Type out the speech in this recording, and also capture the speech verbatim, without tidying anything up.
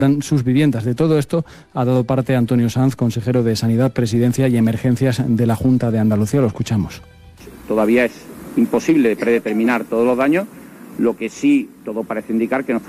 sus viviendas. De todo esto ha dado parte Antonio Sanz, consejero de Sanidad, Presidencia y Emergencias de la Junta de Andalucía. Lo escuchamos. Todavía es imposible predeterminar todos los daños, lo que sí todo parece indicar que nos